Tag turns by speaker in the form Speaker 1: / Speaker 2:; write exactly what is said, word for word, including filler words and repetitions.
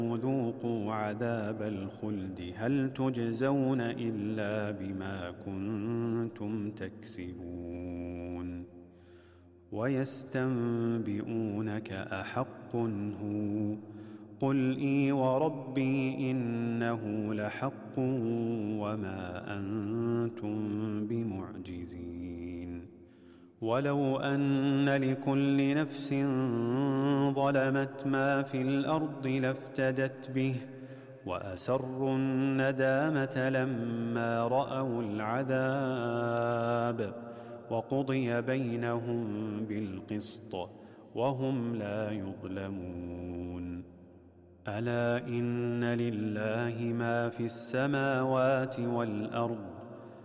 Speaker 1: ذوقوا عذاب الخلد هل تجزون إلا بما كنتم تكسبون ويستنبئونك أحق هو قل إي وربي إنه لحق وما أنتم بمعجزين ولو أن لكل نفس ظلمت ما في الأرض لافتدت به وأسروا الندامة لما رأوا العذاب وقضي بينهم بالقسط وهم لا يظلمون ألا إن لله ما في السماوات والأرض